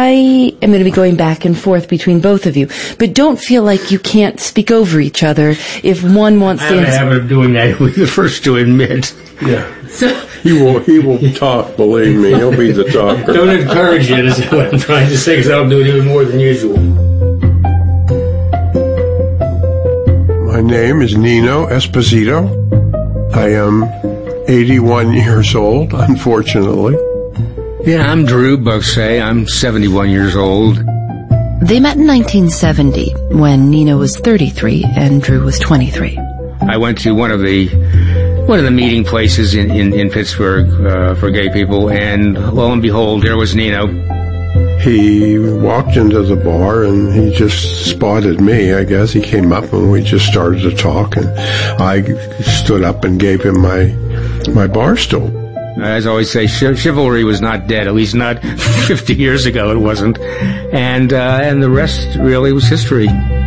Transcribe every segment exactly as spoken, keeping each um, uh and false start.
I am going to be going back and forth between both of you, but don't feel like you can't speak over each other if one wants I to have answer. a habit of doing that. We're the first to admit. Yeah. So, He will, he will talk, believe me. He'll be the talker. Don't encourage it, is what I'm trying to say, because I'll do it even more than usual. My name is Nino Esposito. I am eighty-one years old, unfortunately. Yeah, I'm Drew Bugsay. I'm seventy-one years old. they met in nineteen seventy when Nino was thirty-three and Drew was twenty-three. I went to one of the one of the meeting places in, in, in Pittsburgh uh, for gay people, and lo and behold, there was Nino. He walked into the bar and he just spotted me, I guess. He came up and we just started to talk, and I stood up and gave him my my bar stool. As I always say, ch- chivalry was not dead, at least not fifty years ago it wasn't. And uh, and the rest really was history.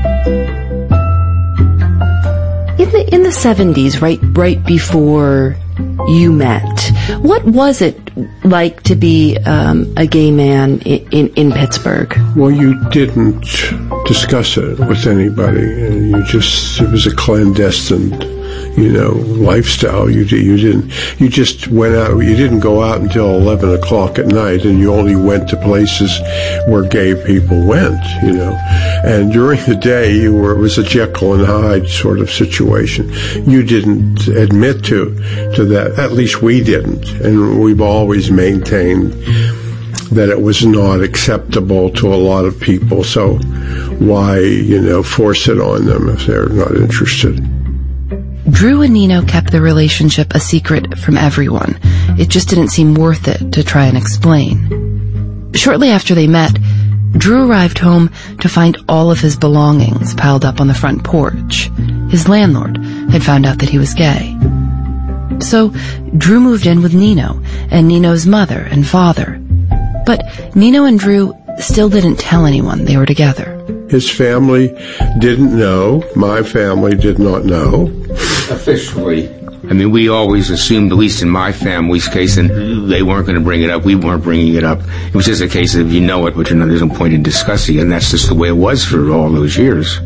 In the in the seventies, right right before you met, what was it like to be um, a gay man in, in, in Pittsburgh? Well, you didn't discuss it with anybody, and you just, it was a clandestine, you know, lifestyle. You you didn't, you just went out, you didn't go out until eleven o'clock at night, and you only went to places where gay people went, you know. And during the day, you were, it was a Jekyll and Hyde sort of situation. You didn't admit to, to that, at least we didn't, and we've always maintained that it was not acceptable to a lot of people, so why, you know, force it on them if they're not interested? Drew and Nino kept their relationship a secret from everyone. It just didn't seem worth it to try and explain. Shortly after they met, Drew arrived home to find all of his belongings piled up on the front porch. His landlord had found out that he was gay. So Drew moved in with Nino and Nino's mother and father. But Nino and Drew still didn't tell anyone they were together. His family didn't know. My family did not know. Officially. I mean, we always assumed, at least in my family's case, and they weren't going to bring it up. We weren't bringing it up. It was just a case of you know it, but you're not, there's no point in discussing it, and that's just the way it was for all those years.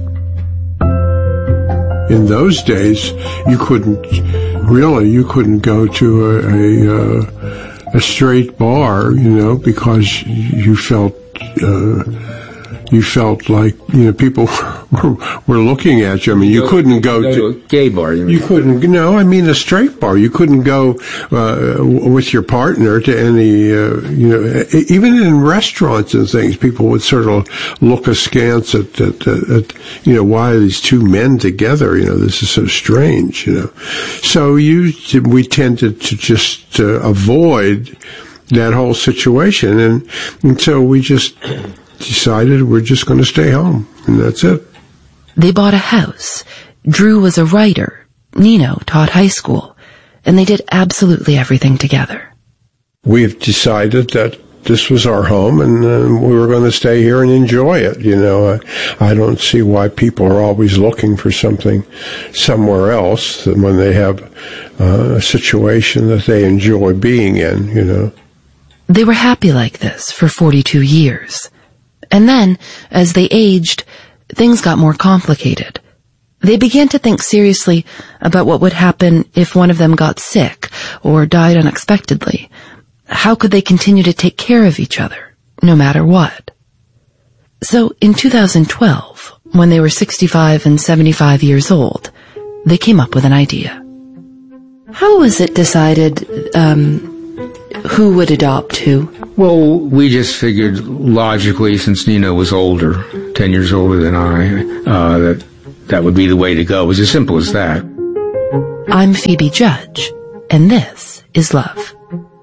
In those days, you couldn't, really, you couldn't go to a, a, uh, a straight bar, you know, because you felt, uh, you felt like, you know, people were, were looking at you. I mean, you go, couldn't go, go to, to a gay bar. You, you couldn't, no, I mean a straight bar. You couldn't go uh, with your partner to any, uh, you know, even in restaurants and things, people would sort of look askance at, at, at, at, you know, why are these two men together? You know, this is so strange, you know. So you, we tended to just uh, avoid that whole situation, and, and so we just decided we're just going to stay home, and that's it. They bought a house. Drew was a writer. Nino taught high school. And they did absolutely everything together. We've decided that this was our home, and uh, we were going to stay here and enjoy it. You know, I, I don't see why people are always looking for something somewhere else than when they have uh, a situation that they enjoy being in, you know. They were happy like this for forty-two years. And then, as they aged, things got more complicated. They began to think seriously about what would happen if one of them got sick or died unexpectedly. How could they continue to take care of each other, no matter what? So, in two thousand twelve, when they were sixty-five and seventy-five years old, they came up with an idea. How was it decided, um, who would adopt who? Well, we just figured logically, since Nino was older, ten years older than I, uh, that that would be the way to go. It was as simple as that. I'm Phoebe Judge, and this is Love.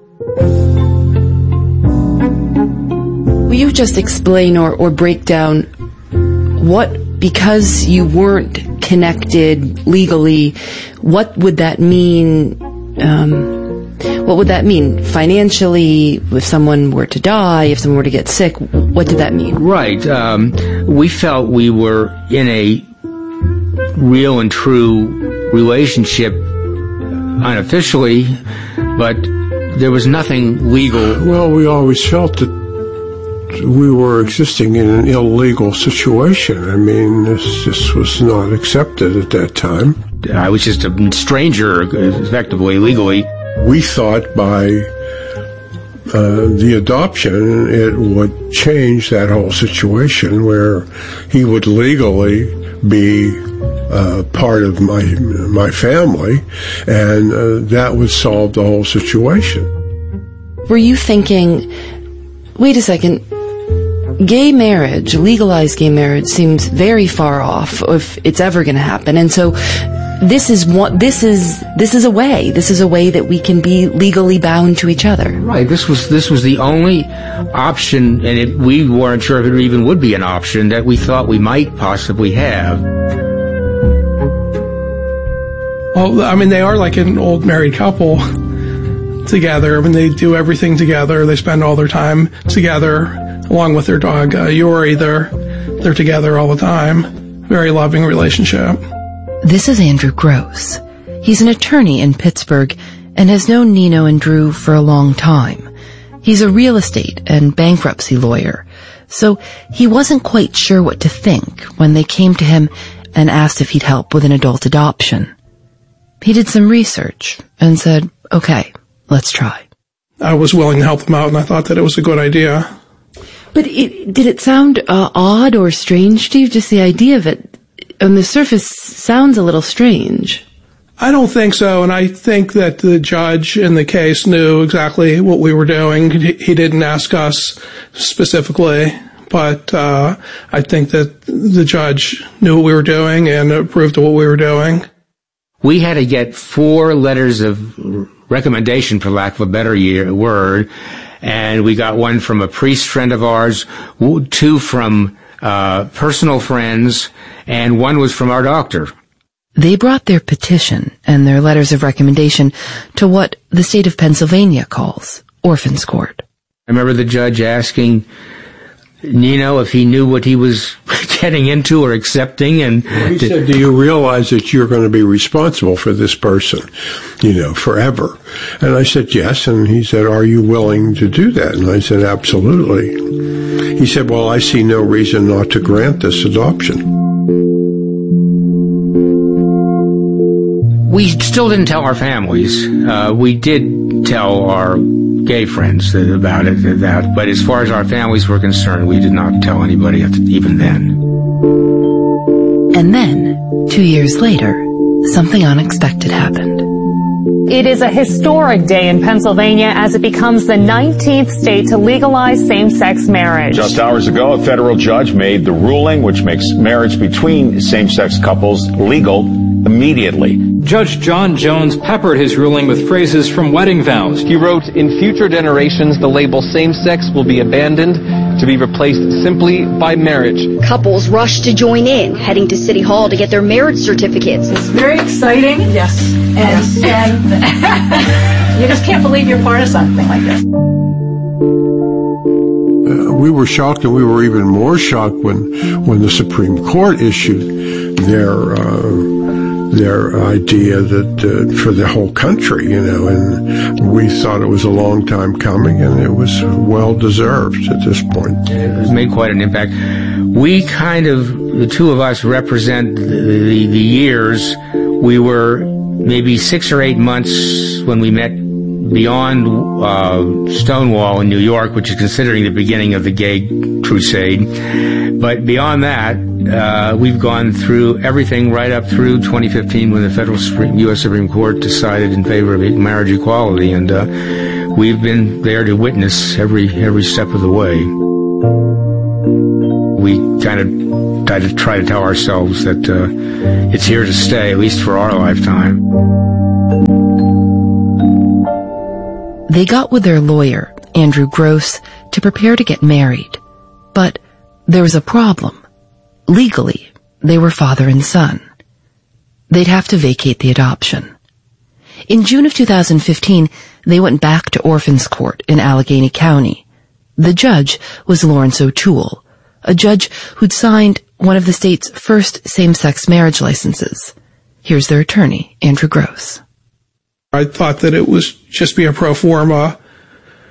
Will you just explain or, or break down what, because you weren't connected legally, what would that mean, um, what would that mean financially if someone were to die, if someone were to get sick? What did that mean? Right. Um, we felt we were in a real and true relationship unofficially, but there was nothing legal. Well, we always felt that we were existing in an illegal situation. I mean, this just was not accepted at that time. I was just a stranger, effectively, legally. We thought by uh, the adoption, it would change that whole situation where he would legally be uh, part of my my family, and uh, that would solve the whole situation. Were you thinking, wait a second, gay marriage, legalized gay marriage seems very far off if it's ever going to happen, and so this is what this is this is a way this is a way that we can be legally bound to each other. Right. This was this was the only option, and it, we weren't sure if it even would be an option that we thought we might possibly have. Well, I mean, they are like an old married couple together. I mean, they do everything together. They spend all their time together, along with their dog uh, Yuri. They're they're together all the time. Very loving relationship. This is Andrew Gross. He's an attorney in Pittsburgh and has known Nino and Drew for a long time. He's a real estate and bankruptcy lawyer, so he wasn't quite sure what to think when they came to him and asked if he'd help with an adult adoption. He did some research and said, okay, let's try. I was willing to help them out, and I thought that it was a good idea. But it, did it sound uh, odd or strange to you, just the idea of it? On the surface, sounds a little strange. I don't think so, and I think that the judge in the case knew exactly what we were doing. He, he didn't ask us specifically, but uh, I think that the judge knew what we were doing and approved of what we were doing. We had to get four letters of recommendation, for lack of a better word, and we got one from a priest friend of ours, two from uh, personal friends, and one was from our doctor. They brought their petition and their letters of recommendation to what the state of Pennsylvania calls Orphans Court. I remember the judge asking Nino if he knew what he was getting into or accepting, and he said, do you realize that you're going to be responsible for this person, you know, forever? And I said, yes. And he said, are you willing to do that? And I said, absolutely. He said, well, I see no reason not to grant this adoption. We still didn't tell our families. Uh, we did tell our gay friends about it, that, but as far as our families were concerned, we did not tell anybody even then. And then, two years later, something unexpected happened. It is a historic day in Pennsylvania as it becomes the nineteenth state to legalize same-sex marriage. Just hours ago, a federal judge made the ruling which makes marriage between same-sex couples legal immediately. Judge John Jones peppered his ruling with phrases from wedding vows. He wrote, in future generations, the label same-sex will be abandoned to be replaced simply by marriage. Couples rushed to join in, heading to City Hall to get their marriage certificates. It's very exciting. Yes. And, yes. and you just can't believe you're part of something like this. Uh, we were shocked, and we were even more shocked when, when the Supreme Court issued their uh, their idea that uh, for the whole country, you know, and we thought it was a long time coming, and it was well deserved at this point. It made quite an impact. We kind of, the two of us, represent the, the, the years. We were maybe six or eight months when we met beyond uh, Stonewall in New York, which is considering the beginning of the gay crusade. But beyond that, uh, we've gone through everything right up through twenty fifteen when the federal Supreme, U S Supreme Court decided in favor of marriage equality, and uh, we've been there to witness every every step of the way. We kind of try to, try to tell ourselves that uh, it's here to stay, at least for our lifetime. They got with their lawyer, Andrew Gross, to prepare to get married. But there was a problem. Legally, they were father and son. They'd have to vacate the adoption. In June of two thousand fifteen, they went back to Orphans Court in Allegheny County. The judge was Lawrence O'Toole, a judge who'd signed one of the state's first same-sex marriage licenses. Here's their attorney, Andrew Gross. I thought that it was just be a pro forma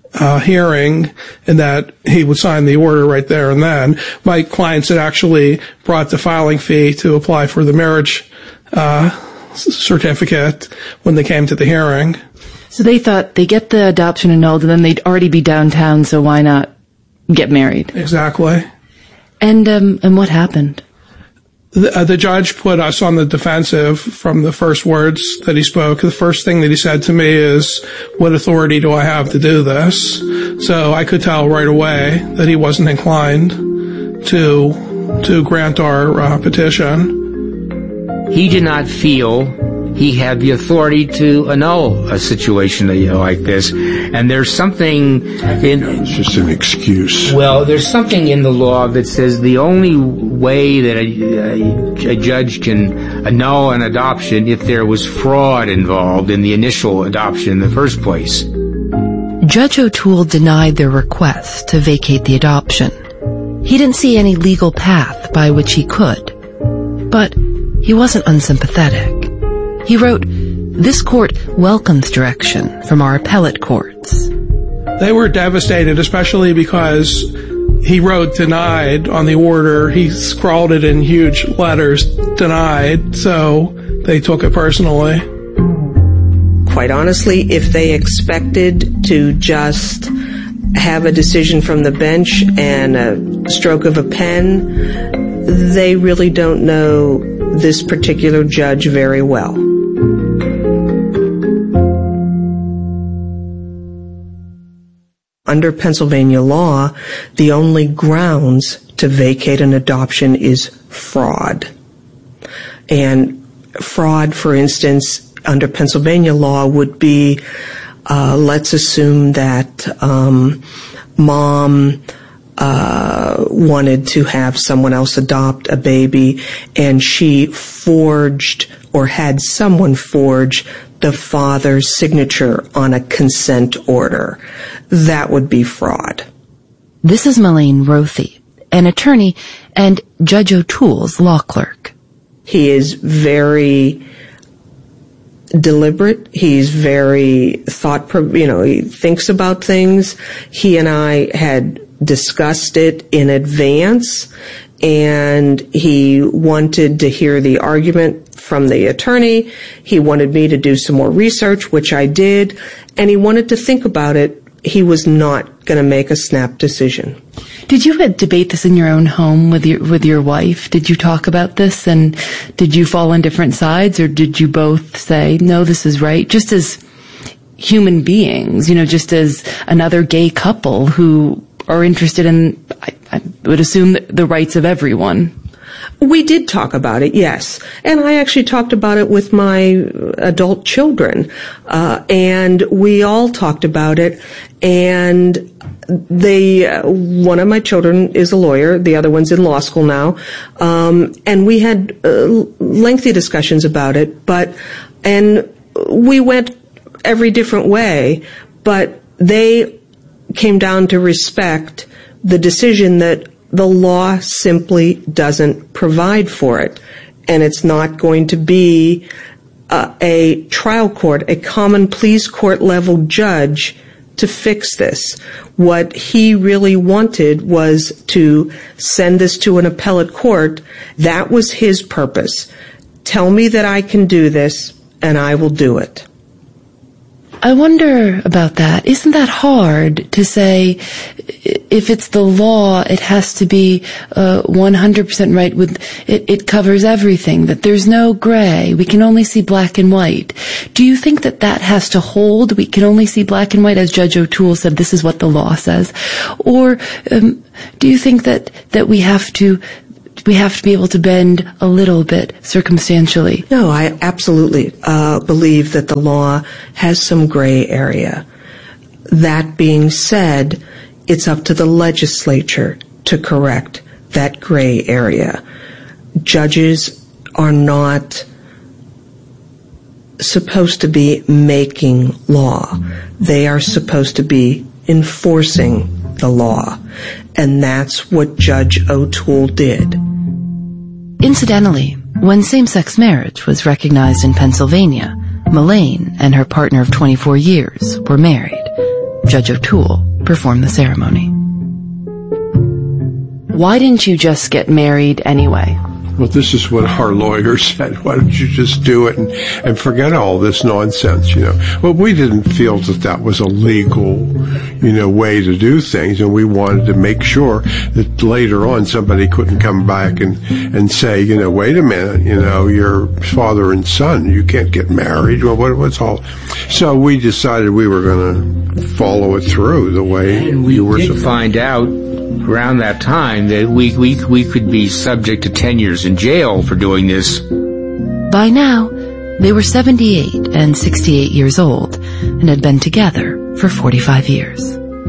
uh, hearing and that he would sign the order right there and then. My clients had actually brought the filing fee to apply for the marriage uh, certificate when they came to the hearing. So they thought they get the adoption annulled and then they'd already be downtown, so why not get married? Exactly. And um, and what happened? The, uh, the judge put us on the defensive from the first words that he spoke. The first thing that he said to me is, what authority do I have to do this? So I could tell right away that he wasn't inclined to to grant our uh, petition. He did not feel he had the authority to annul a situation like this. And there's something in... It's just an excuse. Well, there's something in the law that says the only way that a, a, a judge can annul an adoption if there was fraud involved in the initial adoption in the first place. Judge O'Toole denied their request to vacate the adoption. He didn't see any legal path by which he could. But he wasn't unsympathetic. He wrote, "This court welcomes direction from our appellate courts." They were devastated, especially because he wrote denied on the order. He scrawled it in huge letters, denied, so they took it personally. Quite honestly, if they expected to just have a decision from the bench and a stroke of a pen, they really don't know this particular judge very well. Under Pennsylvania law, the only grounds to vacate an adoption is fraud. And fraud, for instance, under Pennsylvania law would be, uh, let's assume that um, mom uh, wanted to have someone else adopt a baby and she forged or had someone forge the father's signature on a consent order. That would be fraud. This is Melaine Rothy, an attorney and Judge O'Toole's law clerk. He is very deliberate. He's very thought, you know, he thinks about things. He and I had discussed it in advance, and he wanted to hear the argument from the attorney. He wanted me to do some more research, which I did, and he wanted to think about it. He was not going to make a snap decision. Did you debate this in your own home with your with your wife? Did you talk about this, and did you fall on different sides, or did you both say, no, this is right, just as human beings, you know, just as another gay couple who are interested in, I, I would assume, the rights of everyone? We did talk about it, yes. And I actually talked about it with my adult children. Uh, and we all talked about it. And they, uh, one of my children is a lawyer. The other one's in law school now. Um, and we had uh, lengthy discussions about it. But, and we went every different way. But they came down to respect the decision that the law simply doesn't provide for it. And it's not going to be uh, a trial court, a common pleas court level judge to fix this. What he really wanted was to send this to an appellate court. That was his purpose. Tell me that I can do this, and I will do it. I wonder about that. Isn't that hard to say, if it's the law, it has to be uh, one hundred percent right, with it, it covers everything, that there's no gray, we can only see black and white. Do you think that that has to hold? We can only see black and white, as Judge O'Toole said, this is what the law says? Or um, do you think that, that we have to we have to be able to bend a little bit circumstantially? No, I absolutely uh, believe that the law has some gray area. That being said, it's up to the legislature to correct that gray area. Judges are not supposed to be making law. They are supposed to be enforcing the law. And that's what Judge O'Toole did. Incidentally, when same-sex marriage was recognized in Pennsylvania, Melaine and her partner of twenty-four years were married. Judge O'Toole performed the ceremony. Why didn't you just get married anyway? Well, this is what our lawyer said. Why don't you just do it and, and forget all this nonsense, you know? Well, we didn't feel that that was a legal, you know, way to do things, and we wanted to make sure that later on somebody couldn't come back and, and say, you know, wait a minute, you know, you're father and son, you can't get married. Well, what, what's all? So we decided we were going to follow it through the way and we you were did supposed to. Find out around that time that we, we, we could be subject to ten years in jail for doing this. By now, they were seventy-eight and sixty-eight years old and had been together for forty-five years.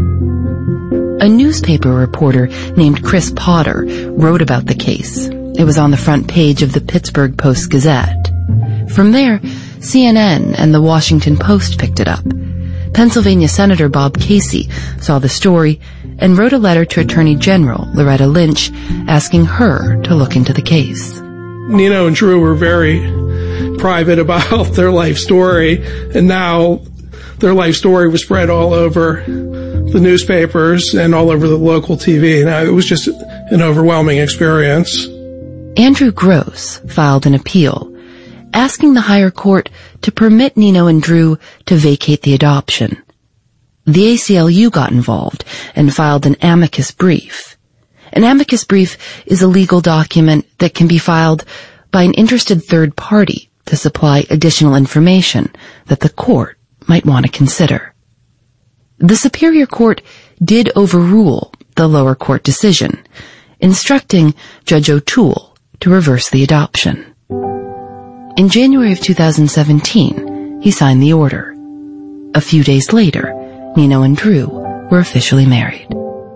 A newspaper reporter named Chris Potter wrote about the case. It was on the front page of the Pittsburgh Post-Gazette. From there, C N N and the Washington Post picked it up. Pennsylvania Senator Bob Casey saw the story and wrote a letter to Attorney General Loretta Lynch asking her to look into the case. Nino and Drew were very private about their life story, and now their life story was spread all over the newspapers and all over the local T V. Now, it was just an overwhelming experience. Andrew Gross filed an appeal, asking the higher court to permit Nino and Drew to vacate the adoption. The A C L U got involved and filed an amicus brief. An amicus brief is a legal document that can be filed by an interested third party to supply additional information that the court might want to consider. The Superior Court did overrule the lower court decision, instructing Judge O'Toole to reverse the adoption. In January of two thousand seventeen, he signed the order. A few days later, Nino and Drew were officially married.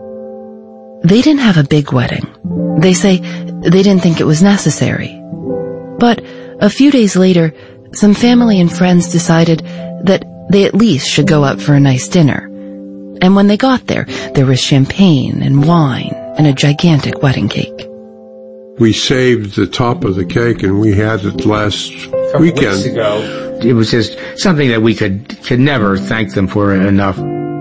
They didn't have a big wedding. They say they didn't think it was necessary. But a few days later, some family and friends decided that they at least should go out for a nice dinner. And when they got there, there was champagne and wine and a gigantic wedding cake. We saved the top of the cake, and we had it last A couple weekend. Weeks ago. It was just something that we could could never thank them for enough.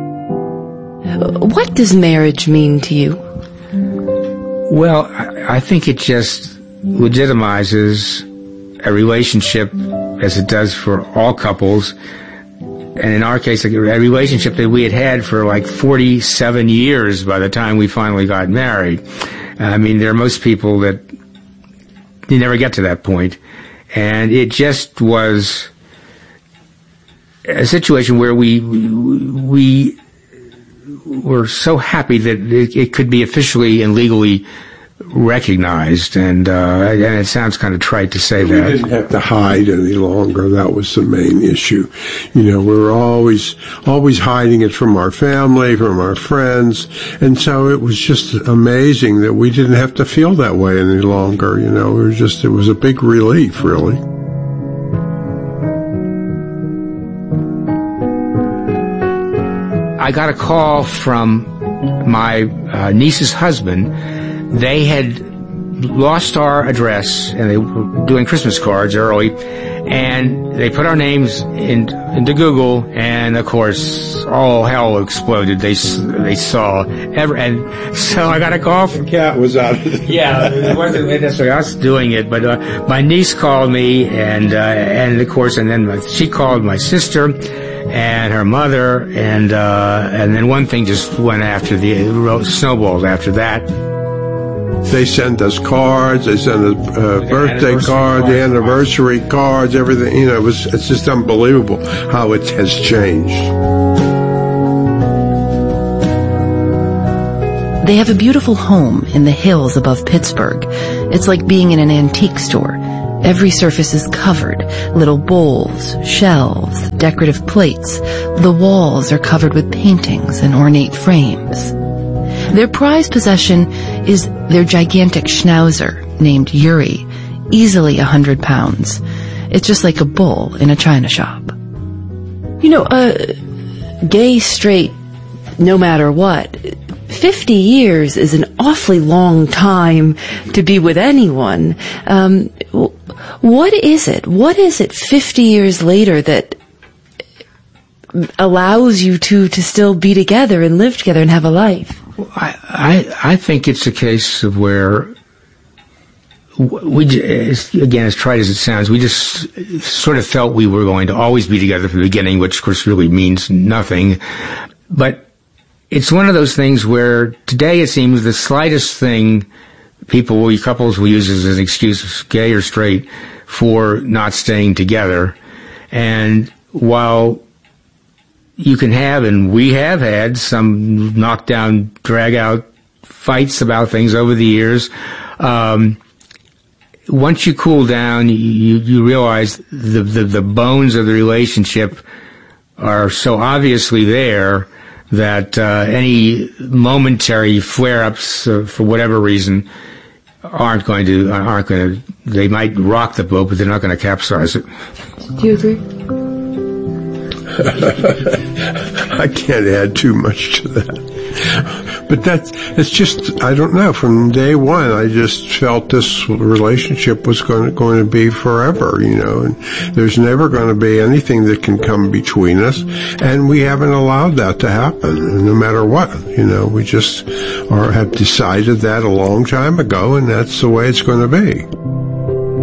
What does marriage mean to you? Well, I, I think it just legitimizes a relationship as it does for all couples. And in our case, a relationship that we had had for like forty-seven years by the time we finally got married. I mean, there are most people that you never get to that point. And it just was a situation where we we were so happy that it, it could be officially and legally recognized, and uh, and it sounds kind of trite to say we that. We didn't have to hide any longer. That was the main issue. You know, we were always always hiding it from our family, from our friends, and so it was just amazing that we didn't have to feel that way any longer. You know, it was just it was a big relief, really. I got a call from my uh, niece's husband. They had lost our address, and they were doing Christmas cards early, and they put our names in, into Google, and of course, all hell exploded. They they saw, ever, and so I got a call from... The cat was out of the... Yeah, it wasn't necessarily us doing it, but uh, my niece called me, and uh, and of course, and then my, she called my sister and her mother, and uh, and then one thing just went after the, snowballed after that. They sent us cards. They sent us uh, birthday cards, the anniversary cards, everything. You know, it was, it's just unbelievable how it has changed. They have a beautiful home in the hills above Pittsburgh. It's like being in an antique store. Every surface is covered. Little bowls, shelves, decorative plates. The walls are covered with paintings and ornate frames. Their prized possession is their gigantic schnauzer named Yuri, easily a hundred pounds. It's just like a bull in a china shop. You know, uh, gay, straight, no matter what, fifty years is an awfully long time to be with anyone. Um, what is it? What is it fifty years later that allows you to, to still be together and live together and have a life? I, I, I think it's a case of where we, again, as trite as it sounds, we just sort of felt we were going to always be together from the beginning, which of course really means nothing. But it's one of those things where today it seems the slightest thing people, couples will use as an excuse, gay or straight, for not staying together. And while you can have, and we have had, some knockdown, drag-out fights about things over the years, um, once you cool down, you, you realize the, the, the bones of the relationship are so obviously there that uh, any momentary flare-ups uh, for whatever reason aren't going to aren't going to. They might rock the boat, but they're not going to capsize it. Do you agree? I can't add too much to that. But that's, it's just, I don't know, from day one, I just felt this relationship was going to, going to be forever, you know, and there's never going to be anything that can come between us, and we haven't allowed that to happen, no matter what, you know, we just are, have decided that a long time ago, and that's the way it's going to be.